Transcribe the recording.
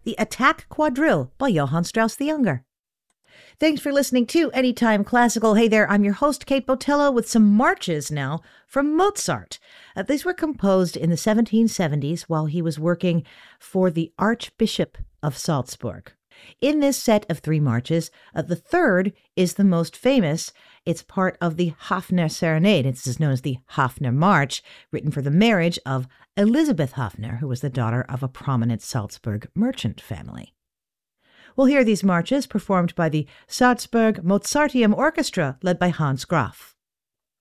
the Attack Quadrille by Johann Strauss the Younger. Thanks for listening to Anytime Classical. Hey there, I'm your host, Kate Botello, with some marches now from Mozart. These were composed in the 1770s while he was working for the Archbishop of Salzburg. In this set of 3 marches, the third is the most famous. It's part of the Hafner Serenade. It's known as the Hafner March, written for the marriage of Elisabeth Hafner, who was the daughter of a prominent Salzburg merchant family. We'll hear these marches performed by the Salzburg Mozarteum Orchestra, led by Hans Graf.